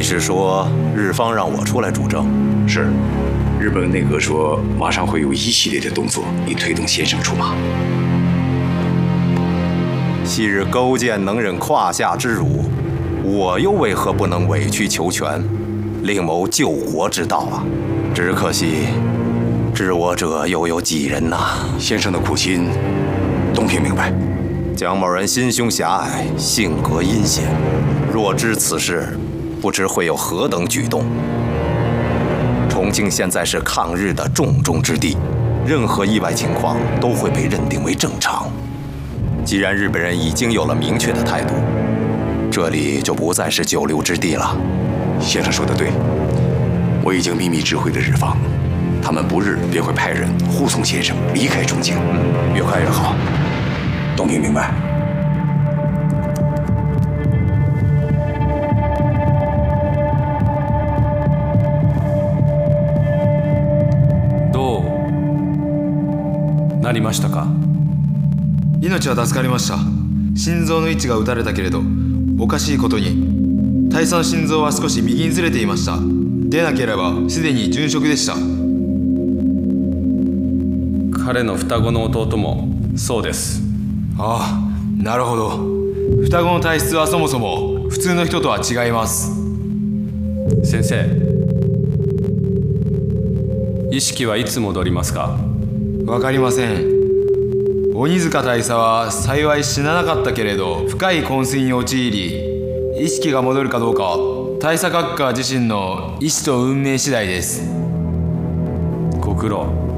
你是说日方让我出来主政？ 是，日本内阁说马上会有一系列的动作，以推动先生出马。 昔日勾践能忍胯下之辱，我又为何不能委曲求全，另谋救国之道啊？只可惜，知我者又有几人呐？ 先生的苦心，东平明白。 蒋某人心胸狭隘，性格阴险，若知此事，不知会有何等举动。重庆现在是抗日的重中之地，任何意外情况都会被认定为正常。既然日本人已经有了明确的态度，这里就不再是久留之地了。 先生说得对，我已经秘密知会了日方，他们不日便会派人护送先生离开重庆。 越快越好。 东平明白。 どうなりましたか？ 命は助かりました。心臓の位置が撃たれたけれど、おかしいことに大佐の心臓は少し右にずれていました。でなければすでに殉職でした。 彼の双子の弟もそうです。 ああ、なるほど。双子の体質はそもそも普通の人とは違います。 先生、意識はいつ戻りますか？ わかりません。鬼塚大佐は幸い死ななかったけれど、深い昏睡に陥り、意識が戻るかどうかは大佐閣下自身の意志と運命次第です。 ご苦労。